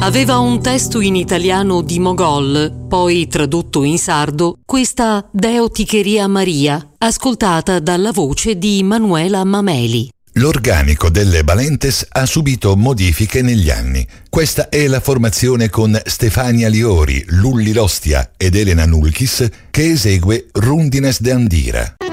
Aveva un testo in italiano di Mogol, poi tradotto in sardo, questa Deoticheria Maria, ascoltata dalla voce di Manuela Mameli. L'organico delle Balentes ha subito modifiche negli anni. Questa è la formazione con Stefania Liori, Lulli Lostia ed Elena Nulkis che esegue Rundines de Andira.